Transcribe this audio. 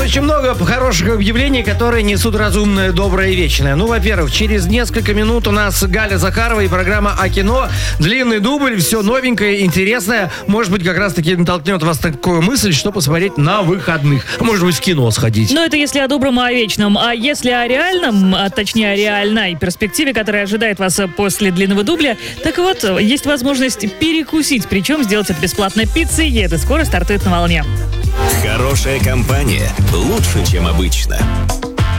очень много хороших объявлений, которые несут разумное, доброе и вечное. Ну, во-первых, через несколько минут у нас Галя Захарова и программа «О кино». Длинный дубль, все новенькое, интересное. Может быть, как раз-таки натолкнет вас такую мысль, что посмотреть на выходных. Может быть, в кино сходить. Но это если о добром и о вечном. А если о реальном, а точнее о реальной перспективе, которая ожидает вас после длинного дубля, так вот, есть возможность перекусить. Причем сделать это бесплатно пиццей, и это скоро стартует на волне. Хорошая компания лучше, чем обычно.